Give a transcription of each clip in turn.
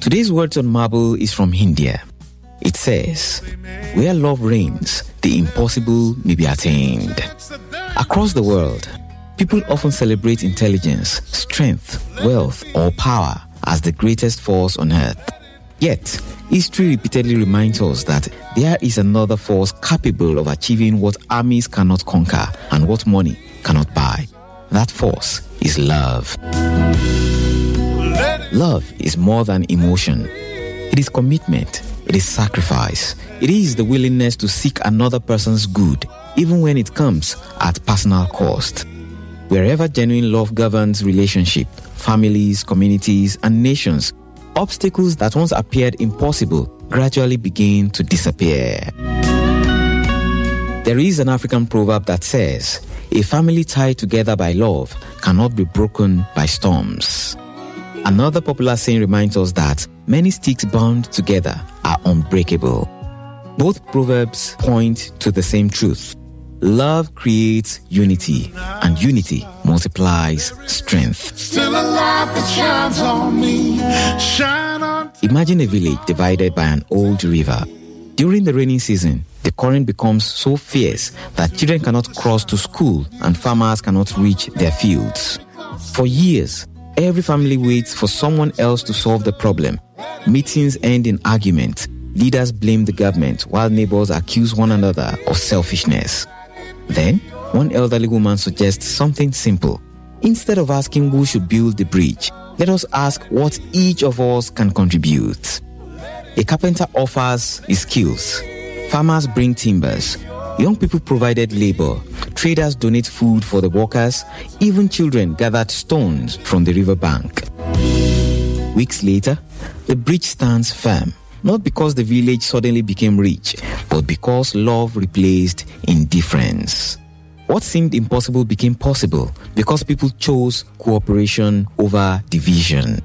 Today's Words on Marble is from India. It says, "Where love reigns, the impossible may be attained." Across the world, people often celebrate intelligence, strength, wealth, or power as the greatest force on earth. Yet, history repeatedly reminds us that there is another force capable of achieving what armies cannot conquer and what money cannot buy. That force is love. Love is more than emotion. It is commitment. It is sacrifice. It is the willingness to seek another person's good, even when it comes at personal cost. Wherever genuine love governs relationship, families, communities, and nations, obstacles that once appeared impossible gradually begin to disappear. There is an African proverb that says, "A family tied together by love cannot be broken by storms." Another popular saying reminds us that many sticks bound together are unbreakable. Both proverbs point to the same truth. Love creates unity, and unity multiplies strength. Still a light that shines on me. Shine on. Imagine a village divided by an old river. During the rainy season, the current becomes so fierce that children cannot cross to school and farmers cannot reach their fields. For years, every family waits for someone else to solve the problem. Meetings end in argument. Leaders blame the government while neighbors accuse one another of selfishness. Then, one elderly woman suggests something simple. Instead of asking who should build the bridge, let us ask what each of us can contribute. A carpenter offers his skills. Farmers bring timbers. Young people provided labor. Traders donate food for the workers. Even children gathered stones from the riverbank. Weeks later, the bridge stands firm. Not because the village suddenly became rich, but because love replaced indifference. What seemed impossible became possible because people chose cooperation over division.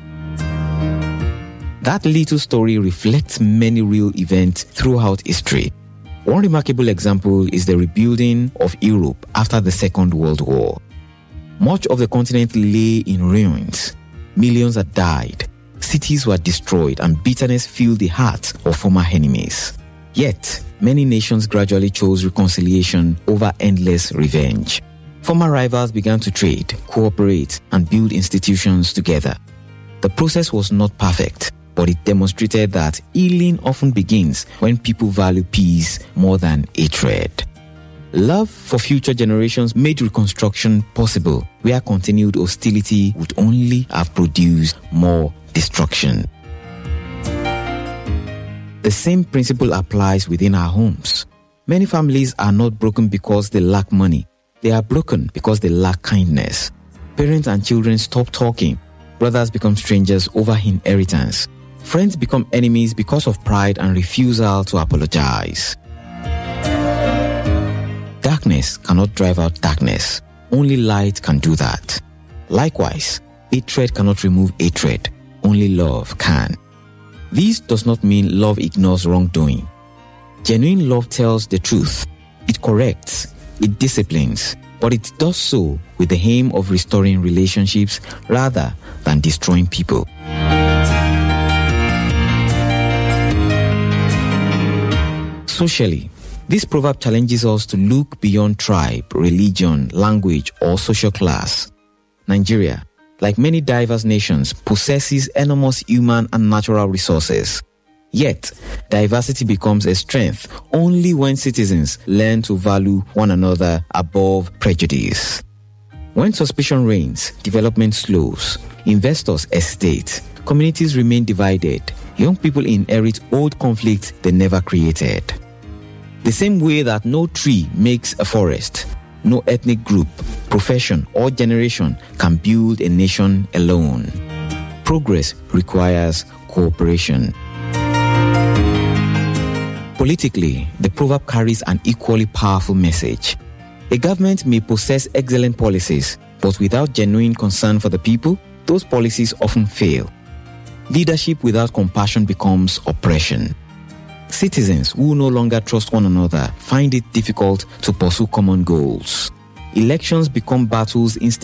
That little story reflects many real events throughout history. One remarkable example is the rebuilding of Europe after the Second World War. Much of the continent lay in ruins. Millions had died. Cities were destroyed and bitterness filled the hearts of former enemies. Yet, many nations gradually chose reconciliation over endless revenge. Former rivals began to trade, cooperate, and build institutions together. The process was not perfect, but it demonstrated that healing often begins when people value peace more than hatred. Love for future generations made reconstruction possible, where continued hostility would only have produced more destruction. The same principle applies within our homes. Many families are not broken because they lack money. They are broken because they lack kindness. Parents and children stop talking. Brothers become strangers over inheritance. Friends become enemies because of pride and refusal to apologize. Darkness cannot drive out darkness. Only light can do that. Likewise, hatred cannot remove hatred. Only love can. This does not mean love ignores wrongdoing. Genuine love tells the truth. It corrects. It disciplines. But it does so with the aim of restoring relationships rather than destroying people. Socially, this proverb challenges us to look beyond tribe, religion, language, or social class. Nigeria, like many diverse nations, possesses enormous human and natural resources. Yet, diversity becomes a strength only when citizens learn to value one another above prejudice. When suspicion reigns, development slows, investors hesitate, communities remain divided, young people inherit old conflicts they never created. The same way that no tree makes a forest, no ethnic group, profession, or generation can build a nation alone. Progress requires cooperation. Politically, the proverb carries an equally powerful message. A government may possess excellent policies, but without genuine concern for the people, those policies often fail. Leadership without compassion becomes oppression. Citizens who no longer trust one another find it difficult to pursue common goals. Elections become battles instead